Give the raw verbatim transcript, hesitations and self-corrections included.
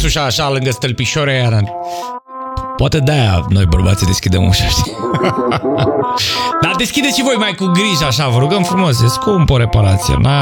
ușa așa lângă stâlpișoare, iar... Poate de-aia noi bărbații deschidem ușa, știi? Dar deschideți și voi mai cu grijă așa, vă rugăm frumos, e scumpă o reparație,